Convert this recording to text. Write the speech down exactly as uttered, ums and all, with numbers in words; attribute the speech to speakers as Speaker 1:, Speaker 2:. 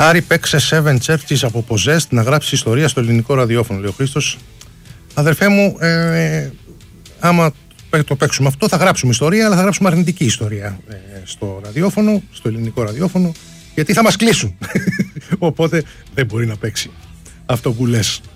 Speaker 1: Άρη, παίξε Seven Churches από Possessed να γράψει ιστορία στο ελληνικό ραδιόφωνο, λέει ο Χρήστος. Αδερφέ μου, ε, άμα το παίξουμε αυτό, θα γράψουμε ιστορία, αλλά θα γράψουμε αρνητική ιστορία ε, στο ραδιόφωνο, στο ελληνικό ραδιόφωνο, γιατί θα μας κλείσουν. Οπότε δεν μπορεί να παίξει αυτό που λες.